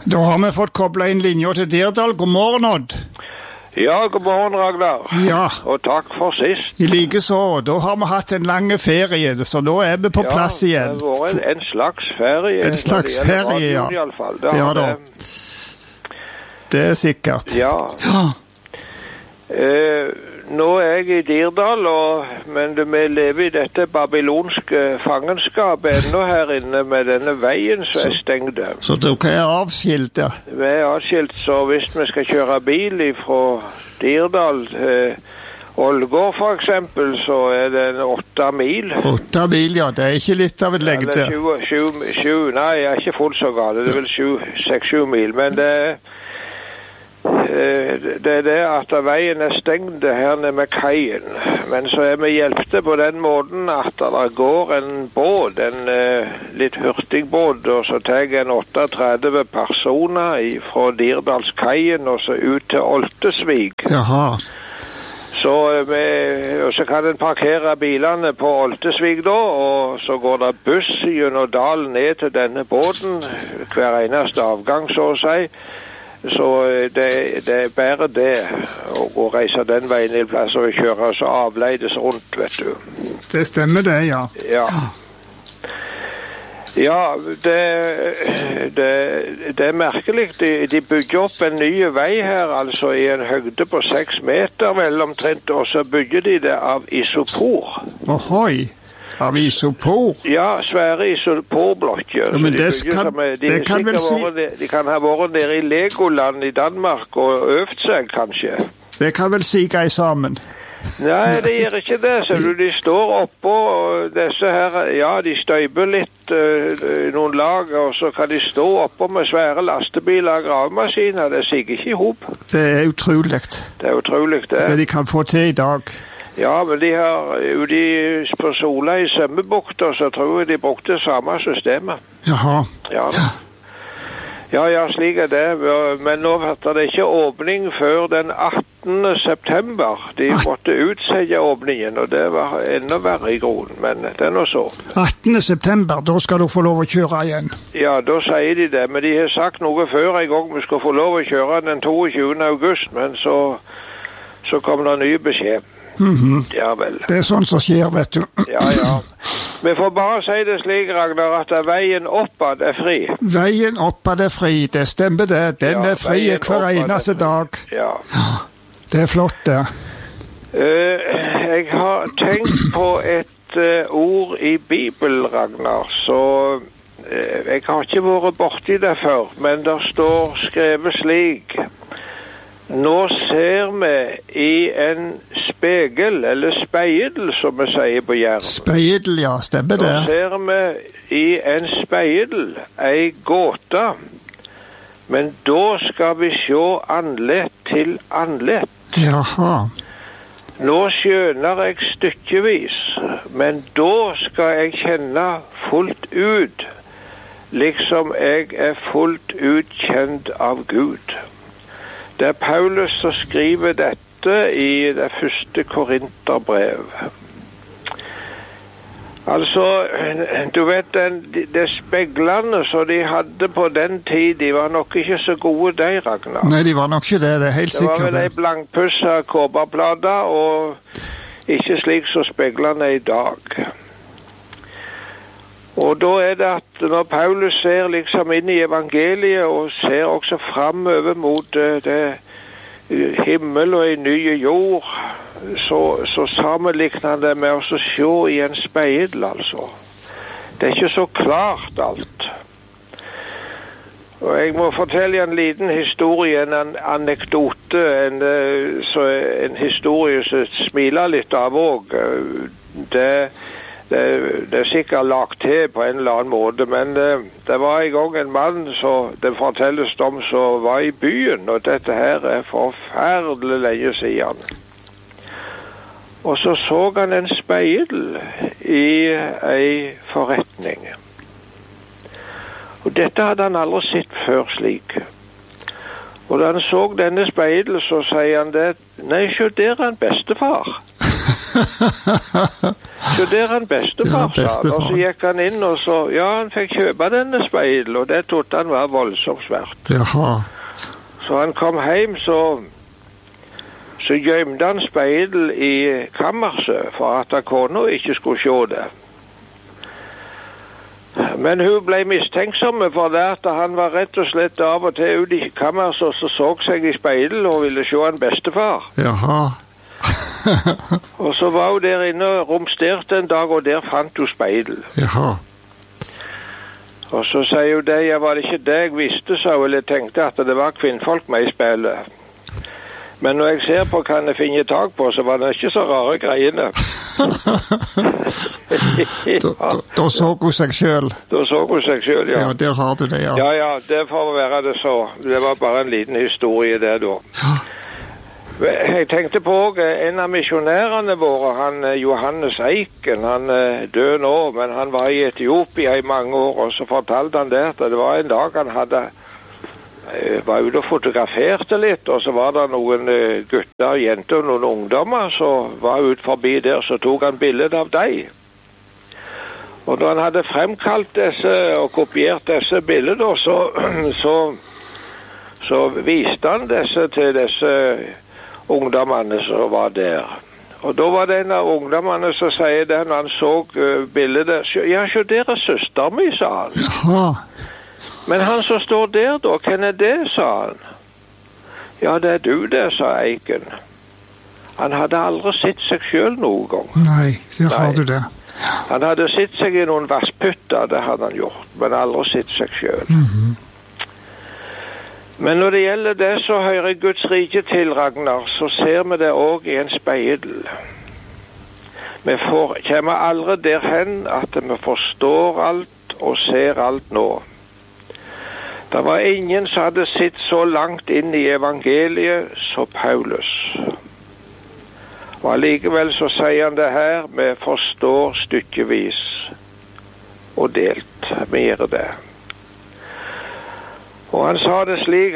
Da har vi fått koblet inn linja til Dirdal. God morgen, Odd. Ja, god morgen, Ragnar. Ja. Og takk for sist. I like så. Da har vi hatt en lang ferie, så nå er vi på plass igjen. Ja, det har vært en slags ferie. En slags ferie, ja. I alle fall. Det ja da. Det er sikkert. Ja. Nå er jeg i Dirdal, men vi lever i dette babylonske fangenskapet ennå her inne med denne veien som er stengt. Så dere er avskilt, ja? Vi er avskilt, så hvis vi skal kjøre bil fra Dirdal til Ålgård for eksempel, så er det 8 mil. 8 mil, ja. Det er ikke litt av en lengde. Eller 7, nei, jeg er ikke fullt så galt. Det er vel 6-7 mil, men det er det at veien er stengt her nede med kaien. Men så er vi hjulpet på den måten at det går en båt, en litt hurtig båt, og så tar jeg en 38 personer fra Dirdalskaien og så ut til Oltesvig. Jaha. Og så kan en parkere bilene på Oltesvig da, og så går det buss gjennom dalen ned til denne båten, hver eneste avgang så å si. Så det er bare det å reise den veien i plass og kjøre så avleides rundt, vet du. Det stemmer det, ja. Ja, det er merkelig. De bygger opp en ny vei her, altså i en høgde på 6 meter vel omtrent, og så bygger de det av isopor. Ohoi! Av isopor? Ja, svære isoporblokker. Ja, men det kan vel si... De kan ha vært nede i Legoland i Danmark og øvd seg, kanskje. Det kan vel sige sammen? Nei, det gjør ikke det. Så de står oppå, og disse her, ja, de støyper litt noen lag, og så kan de stå oppå med svære lastebiler og gravemaskiner. Det siger ikke i hop. Det er utrolig. Det er utrolig, det. Det de kan få til i dag. Ja, men de har ute på Sola i Sømmebukta, så tror jeg de brukte samme systemet. Jaha. Ja, slik er det. Men nå er det ikke åpning før den 18. september. De måtte utsette åpningen, og det var enda verre i grunnen, men det er nå så. 18. september, da skal du få lov å kjøre igjen. Ja, da sier de det, men de har sagt noe før en gang vi skal få lov å kjøre den 22. august, men så kom det ny beskjed. Ja vel. Det er sånn som skjer, vet du. Ja. Vi får bare si det slik, Ragnar, at veien oppad er fri. Veien oppad er fri, det stemmer det. Den er fri hver eneste dag. Ja. Det er flott, det. Jeg har tenkt på et ord i Bibelen, Ragnar, så jeg har ikke vært borti det før, men det står skrevet slik: nå ser vi i en spegel, eller speidel, som vi sier på Jæren. Speidel, ja, stemmer det. Nå ser vi i en speidel, ei gåte, men da skal vi se anlett til anlett. Jaha. Nå skjønner jeg stykkevis, men da skal jeg kjenne fullt ut, liksom jeg er fullt ut kjent av Gud. Det er Paulus som skriver dette i det første Korinterbrev. Altså, du vet, de speglene som de hadde på den tid, de var nok ikke så gode, de, Ragnar. Nei, de var nok ikke det er helt sikkert. Det var vel en blankpusset kobberplate, og ikke slik som speglene i dag. Og da er det at når Paulus ser liksom inn i evangeliet og ser også fremover mot det himmel og en ny jord, så sammenligner han det med å se i en speidel, altså. Det er ikke så klart alt. Og jeg må fortelle en liten historie, en anekdote, en historie som smiler litt av også. Det er sikkert lagt til på en eller annen måte, men det var en gang en mann som det fortelles om som var i byen, og dette her er forferdelig lenge siden. Og så han en speidel i en forretning. Og dette hadde han aldri sett før slik. Og da han så denne speidel, så sier han det: nei, se, der er en bestefar. Så det er han bestefar, sa han. Og så gikk han inn, og så, ja, han fikk kjøpe denne speil, og det trodde han var voldsomt svært. Jaha. Så han kom hjem, så gjemte han speil i kammerset, for at kona ikke skulle se det. Men hun ble mistenksomme for det at han var rett og slett av og til ut i kammerset, og så seg i speilet og ville se en bestefar. Jaha. Og så var hun der inne og romsterte en dag, og der fant hun speilet. Jaha. Og så sier hun det, var det ikke det jeg visste, sa hun, eller tenkte at det var kvinnfolk med i speilet. Men når jeg ser på hva jeg finner tak på, så var det ikke så rare greiene. Da så hun seg selv. Da så hun seg selv, ja. Ja, der har du det, ja. Ja, det får være det så. Det var bare en liten historie der da. Ja. Jeg tenkte på en av misjonærene våre, han Johannes Eiken, han død nå, men han var i Etiopia i mange år, og så fortalte han der at det var en dag han var ute og fotograferte litt, og så var det noen gutter, jenter og noen ungdommer som var ut forbi der, så tok han bildet av dem. Og når han hadde fremkalt disse og kopiert disse bilder, så viste han disse til disse ungdommene som var der. Og da var det en av ungdommene som sier det når han så bildet. Ja, så der er søster mi, sa han. Jaha. Men han som står der da, hvem er det, sa han. Ja, det er du det, sa Eiken. Han hadde aldri sett seg selv noen gang. Nei, der har du det. Han hadde sett seg i noen vassputter, det hadde han gjort, men aldri sett seg selv. Men når det gjelder det, så hører Guds rike til, Ragnar, så ser vi det også i en speil. Vi kommer aldri derhen at vi forstår alt og ser alt nå. Det var ingen som hadde sett så langt inn i evangeliet som Paulus. Og allikevel så sier han det her, vi forstår stykkevis og delt. Vi gjør det. Og han sa det slik,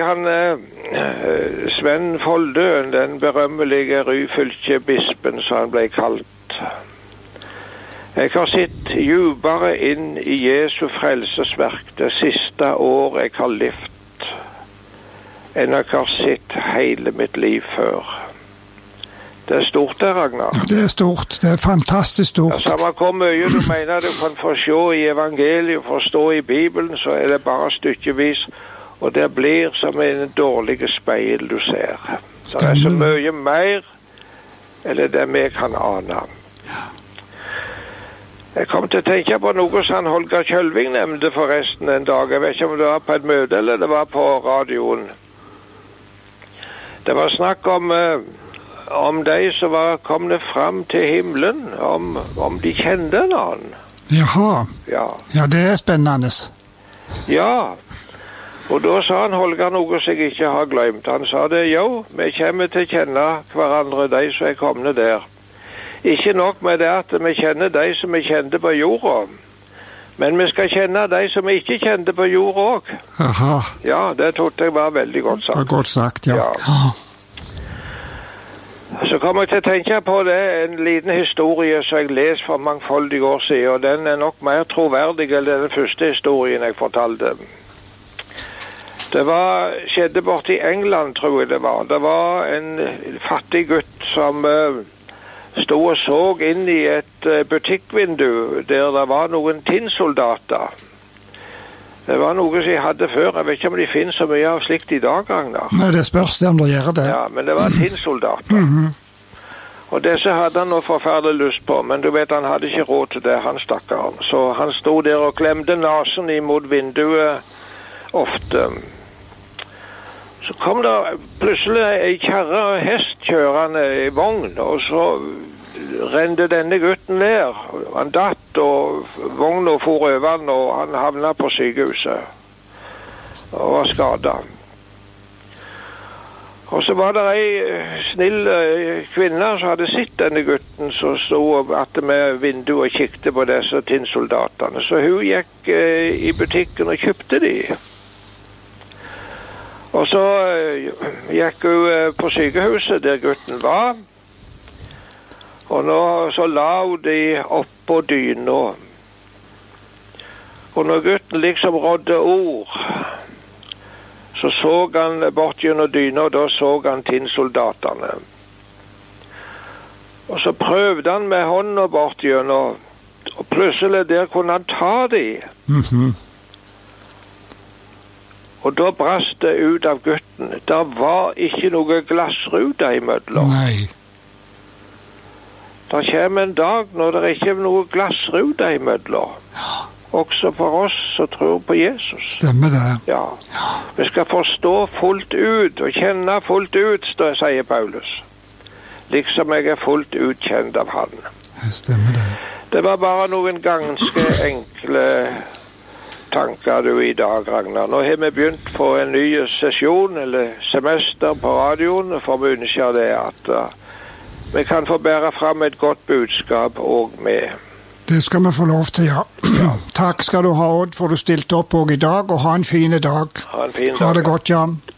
Sven Foldøen, den berømmelige Ryfylke-bispen, som han ble kalt. Jeg har sett djupere inn i Jesu frelsesverk det siste år jeg har levd, enn jeg har sett hele mitt liv før. Det er stort det, Ragnar. Ja, det er stort. Det er fantastisk stort. Ja, samme hvor mye du mener du kan få se i evangeliet, forstå i Bibelen, så er det bare stykkevis, og det blir som en dårlig speil du ser. Det er så mye mer, eller det vi kan ane. Jeg kom til å tenke på noe som Holger Kjølving nevnte forresten en dag. Jeg vet ikke om det var på et møte eller det var på radioen. Det var snakk om de som var kommet fram til himmelen, om de kjente noen. Jaha. Ja, det er spennende. Ja, og da sa Holger noe som jeg ikke har glemt. Han sa det, jo, vi kommer til å kjenne hverandre, de som er kommet der. Ikke nok med det at vi kjenner de som vi kjente på jorda, men vi skal kjenne de som vi ikke kjente på jorda også. Aha. Ja, det trodde jeg var veldig godt sagt. Det var godt sagt, ja. Så kommer jeg til å tenke på det, en liten historie som jeg leste for mangfoldige år siden, og den er nok mer troverdig enn den første historien jeg fortalte. Det skjedde bort i England, tror jeg det var. Det var en fattig gutt som stod og så inn i et butikkvindu der det var noen tinnsoldater. Det var noe som jeg hadde før. Jeg vet ikke om de finner så mye av slikt i dag, Ragnar. Nei, det spørs det om de gjør det. Ja, men det var tinnsoldater. Og disse hadde han noe forferdelig lyst på, men du vet, han hadde ikke råd til det, han stakkaren. Så han stod der og klemte nasen imot vinduet ofte. Så kom det plutselig en kjerre og hest kjørende i vogn, og så rende denne gutten ned. Han datt, og vognen for over han, og han havnet på sykehuset og var skadet. Og så var det en snill kvinne som hadde sett denne gutten, som stod med vinduet og kikket på disse tinnsoldatene. Så hun gikk i butikken og kjøpte de. Og så gikk hun på sykehuset der gutten var, Og nå så la hun de oppå dyna. Og når gutten liksom rådde ord, så han bort gjennom dyna, og da så han tinnsoldatene. Og så prøvde han med hånda bort gjennom, og plutselig der kunne han ta de. Og da brast det ut av gutten. Det var ikke noe glassruta imellom. Nei. Det kommer en dag når det ikke er noe glassruta imellom. Også for oss som tror på Jesus. Stemmer det. Ja. Vi skal forstå fullt ut og kjenne fullt ut, sier Paulus. Liksom jeg er fullt ut kjent av han. Stemmer det. Det var bare noen ganske enkle tanker du i dag, Ragnar. Nå har vi begynt på en ny sesjon, eller semester på radioen, for å ønske det at vi kan få bære frem et godt budskap og med. Det skal vi få lov til, ja. Takk skal du ha, Odd, for du stilte opp også i dag, og ha en fin dag. Ha en fin dag. Ha det godt, Jan.